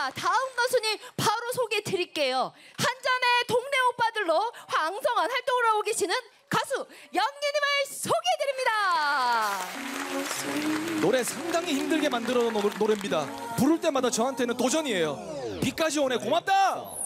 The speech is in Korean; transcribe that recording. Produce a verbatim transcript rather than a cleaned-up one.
자, 다음 가수님 바로 소개해 드릴게요. 한잔의 동네 오빠들로 황성한 활동을 하고 계시는 가수 영기님을 소개해 드립니다. 노래 상당히 힘들게 만들어 놓은 노래입니다. 부를 때마다 저한테는 도전이에요. 비까지 오네. 고맙다.